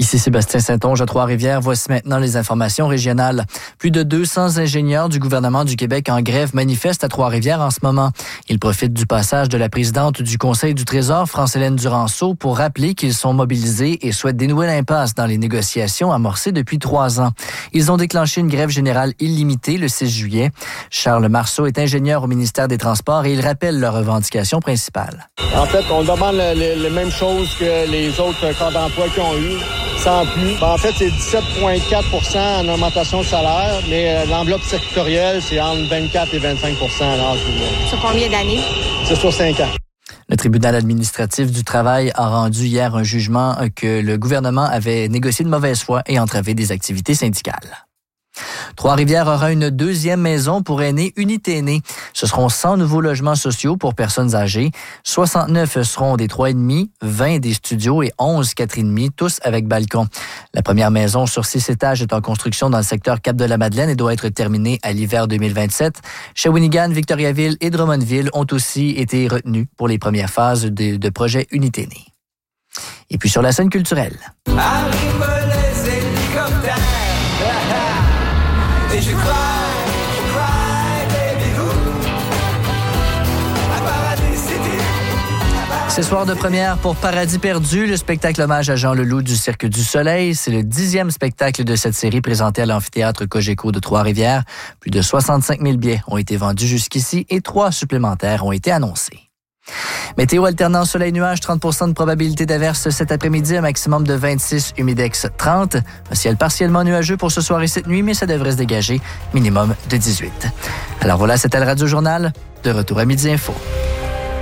Ici Sébastien Saint-Onge à Trois-Rivières. Voici maintenant les informations régionales. Plus de 200 ingénieurs du gouvernement du Québec en grève manifestent à Trois-Rivières en ce moment. Ils profitent du passage de la présidente du Conseil du Trésor, France-Hélène Duranceau, pour rappeler qu'ils sont mobilisés et souhaitent dénouer l'impasse dans les négociations amorcées depuis 3 ans. Ils ont déclenché une grève générale illimitée le 6 juillet. Charles Marceau est ingénieur au ministère des Transports et il rappelle leurs revendications principales. En fait, on demande les mêmes choses que les autres corps d'emploi qui ont eu. Sans plus. En fait, c'est 17,4 % en augmentation de salaire, mais l'enveloppe sectorielle, c'est entre 24 et 25 %. Sur combien d'années? C'est sur 5 ans. Le tribunal administratif du travail a rendu hier un jugement que le gouvernement avait négocié de mauvaise foi et entravé des activités syndicales. Trois-Rivières aura une deuxième maison pour aînés Unité Aînés. Ce seront 100 nouveaux logements sociaux pour personnes âgées. 69 seront des 3,5, 20 des studios et 11 4,5, tous avec balcon. La première maison sur 6 étages est en construction dans le secteur Cap-de-la-Madeleine et doit être terminée à l'hiver 2027. Shawinigan, Victoriaville et Drummondville ont aussi été retenus pour les premières phases de projet Unité Aînés. Et puis sur la scène culturelle. Arrivent les hélicoptères. Et je cry, baby ooh. À Paradis City. C'est soir de première pour Paradis perdu, le spectacle hommage à Jean Leloup du Cirque du Soleil. C'est le 10e spectacle de cette série présenté à l'amphithéâtre Cogeco de Trois-Rivières. Plus de 65 000 billets ont été vendus jusqu'ici et 3 supplémentaires ont été annoncés. Météo alternant soleil-nuage, 30 % de probabilité d'averse cet après-midi, un maximum de 26, humidex 30. Un ciel partiellement nuageux pour ce soir et cette nuit, mais ça devrait se dégager, minimum de 18. Alors voilà, c'était le Radio Journal. De retour à Midi Info.